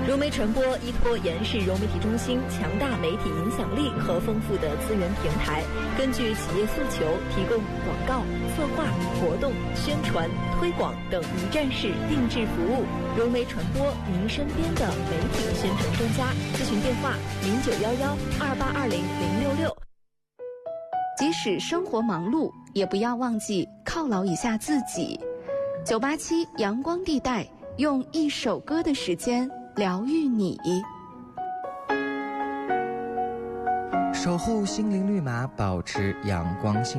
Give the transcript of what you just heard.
融媒传播依托延世融媒体中心强大媒体影响力和丰富的资源平台，根据企业诉求提供广告、策划、活动、宣传、推广等一站式定制服务。融媒传播，您身边的媒体宣传专家。咨询电话091128200666。 即使生活忙碌，也不要忘记犒劳一下自己。987阳光地带，用一首歌的时间疗愈你。 守护心灵绿码，保持阳光心。